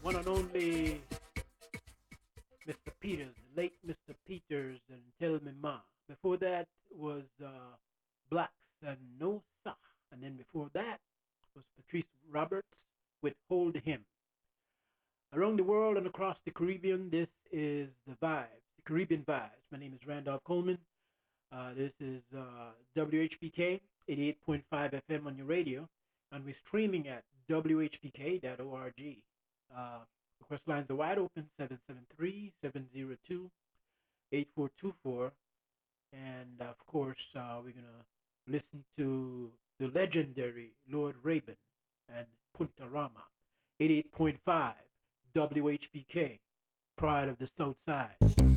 one and only Mr. Peters, the late Mr. Peters, and Tell Me Ma. Before that was Blacks and No Sa. And then before that was Patrice Roberts with Hold Him. Around the world and across the Caribbean, this is the Vibes, the Caribbean Vibes. My name is Randolph Coleman. This is WHPK 88.5 FM on your radio, and we're streaming at WHPK.org. Request lines are wide open 773-702-8424. And of course, we're going to listen to the legendary Lord Rabin and Punta Rama 88.5 WHPK, Pride of the South Side.